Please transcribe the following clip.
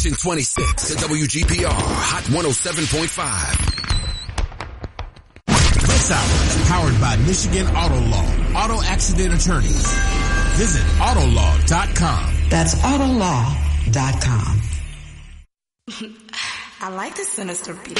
26 to WGPR Hot 107.5. This hour is powered by Michigan Auto Law, auto accident attorneys. Visit Autolaw.com. That's Autolaw.com. I like the sinister beat.